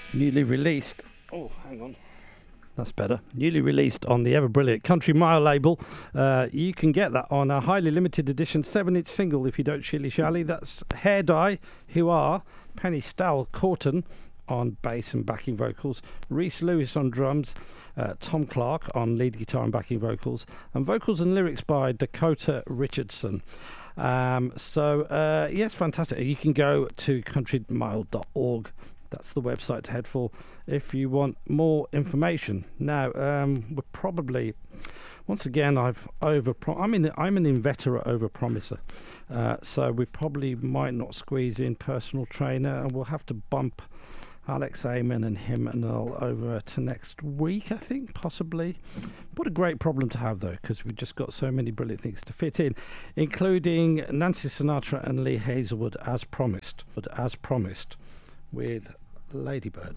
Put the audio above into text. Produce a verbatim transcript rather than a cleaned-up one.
Newly released. Oh, hang on. That's better. Newly released on the ever brilliant Country Mile label. Uh, you can get that on a highly limited edition seven inch single if you don't shilly shally. That's Hair Dye, who are Penny Stowell Corton on bass and backing vocals, Reese Lewis on drums, uh, Tom Clark on lead guitar and backing vocals, and vocals and lyrics by Dakota Richardson. Um, so, uh, yes, fantastic. You can go to country mile dot org. That's the website to head for if you want more information. Now, um, we're probably, once again, I've over. I'm in. I'm an inveterate over-promiser, uh, so we probably might not squeeze in personal trainer, and we'll have to bump Alex Amon and him and all over to next week, I think, possibly. What a great problem to have, though, because we've just got so many brilliant things to fit in, including Nancy Sinatra and Lee Hazelwood, as promised, but as promised, with Ladybird.